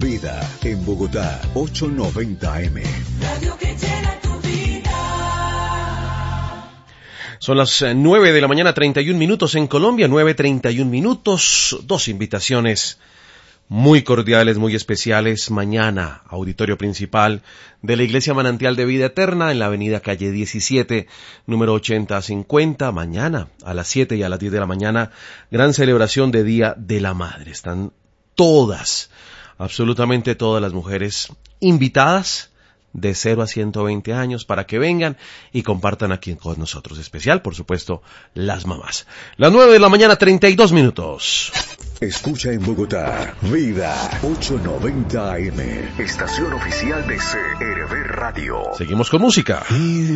Vida en Bogotá, 890 AM. Radio que llena tu vida. Son las 9 de la mañana, 31 minutos en Colombia, 9:31 minutos. Dos invitaciones muy cordiales, muy especiales. Mañana, auditorio principal de la Iglesia Manantial de Vida Eterna en la avenida Calle 17, número 8050. Mañana a las 7 y a las 10 de la mañana, gran celebración de Día de la Madre. Están todas, absolutamente todas las mujeres invitadas de 0 a 120 años para que vengan y compartan aquí con nosotros. Especial, por supuesto, las mamás. Las 9 de la mañana, 32 minutos. Escucha en Bogotá, Vida 890 AM. Estación oficial de CRB Radio. Seguimos con música.